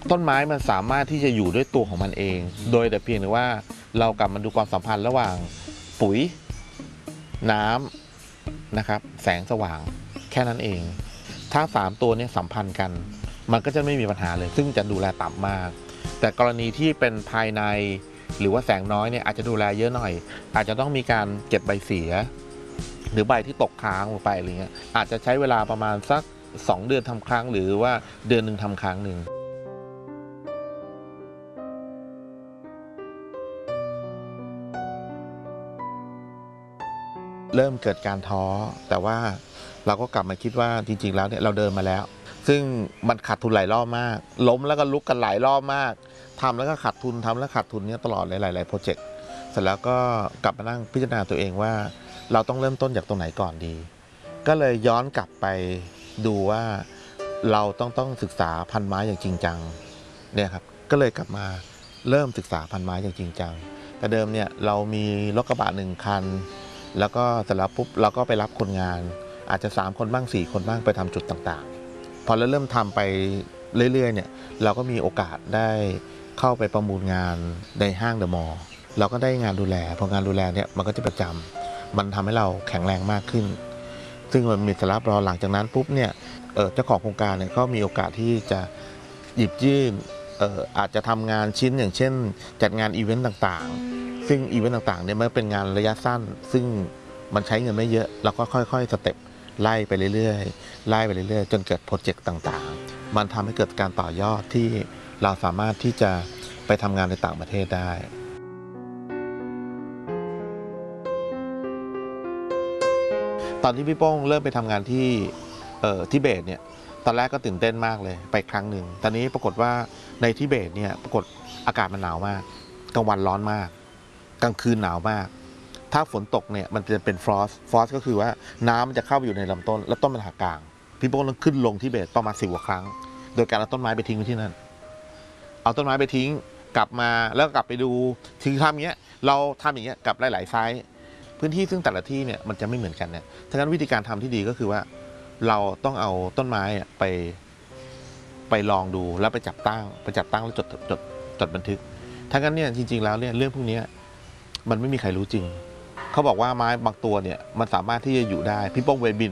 ต้นไม้มันสามารถที่จะอยู่ด้วยตัวของมันเอง โดยแต่เพียงแต่ว่าเรากลับมาดูความสัมพันธ์ระหว่างปุ๋ยน้ำนะครับแสงสว่างแค่นั้นเองถ้า3ตัวนี้สัมพันธ์กันมันก็จะไม่มีปัญหาเลยซึ่งจะดูแลต่ำมากแต่กรณีที่เป็นภายในหรือว่าแสงน้อยเนี่ยอาจจะดูแลเยอะหน่อยอาจจะต้องมีการเก็บใบเสียหรือใบที่ตกค้างลงไปอะไรเงี้ยอาจจะใช้เวลาประมาณสัก2 เดือนทำครั้งหรือว่าเดือนหนึ่งทำครั้งหนึ่งเริ่มเกิดการท้อแต่ว่าเราก็กลับมาคิดว่าจริงๆแล้วเนี่ยเราเดินมาแล้วซึ่งมันขาดทุนหลายรอบมากล้มแล้วก็ลุกกันหลายรอบมากทำแล้วก็ขาดทุนทำแล้วขาดทุนเนี่ยตลอดหลายๆโปรเจกต์เสร็จแล้วก็กลับมานั่งพิจารณาตัวเองว่าเราต้องเริ่มต้นจากตรงไหนก่อนดีก็เลยย้อนกลับไปดูว่าเราต้องศึกษาพันธุ์ไม้อย่างจริงจังเนี่ยครับก็เลยกลับมาเริ่มศึกษาพันธุ์ไม้อย่างจริงจังแต่เดิมเนี่ยเรามีรถกระบะ1 คันแล้วก็เสร็จแล้วปุ๊บเราก็ไปรับคนงานอาจจะ3 คนบ้าง4 คนบ้างไปทำจุดต่างๆพอเราเริ่มทำไปเรื่อยๆเนี่ยเราก็มีโอกาสได้เข้าไปประมูลงานในห้างเดอะมอลล์เราก็ได้งานดูแลพองานดูแลเนี่ยมันก็จะประจำมันทำให้เราแข็งแรงมากขึ้นซึ่งมันมีสาระรอหลังจากนั้นปุ๊บเนี่ยเจ้าของโครงการเนี่ยก็มีโอกาสที่จะหยิบยื่นอาจจะทำงานชิ้นอย่างเช่นจัดงานอีเวนต์ต่างๆซึ่งอีเวนต์ต่างๆเนี่ยมันเป็นงานระยะสั้นซึ่งมันใช้เงินไม่เยอะเราก็ค่อยๆสเต็ปไล่ไปเรื่อยๆจนเกิดโปรเจกต์ต่างๆมันทำให้เกิดการต่อยอดที่เราสามารถที่จะไปทำงานในต่างประเทศได้ตอนที่พี่โป้งเริ่มไปทำงานที่ทิเบตเนี่ยตอนแรกก็ตื่นเต้นมากเลยไปครั้งหนึ่งตอนนี้ปรากฏว่าในทิเบตเนี่ยปรากฏอากาศมันหนาวมากกลางวันร้อนมากกลางคืนหนาวมากถ้าฝนตกเนี่ยมันจะเป็นฟรอสก็คือว่าน้ำมันจะเข้าไปอยู่ในลำต้นแล้วต้นมันหักกลางพี่โป้งต้องขึ้นลงทิเบตประมาณ10 กว่าครั้งโดยการเอาต้นไม้ไปทิ้งไว้ที่นั่นเอาต้นไม้ไปทิ้งกลับมาแล้วกลับไปดูถึงทำอย่างเงี้ยเราทำอย่างเงี้ยกับหลายๆไซส์พื้นที่ซึ่งแต่ละที่เนี่ยมันจะไม่เหมือนกันเนี่ยฉะนั้นวิธีการทำที่ดีก็คือว่าเราต้องเอาต้นไม้ไปลองดูแล้วไปจับตั้งแล้วจดบันทึกทั้งนั้นเนี่ยจริงๆแล้วเนี่ยเรื่องพวกนี้มันไม่มีใครรู้จริงเขาบอกว่าไม้บางตัวเนี่ยมันสามารถที่จะอยู่ได้พี่โป้งเวบิน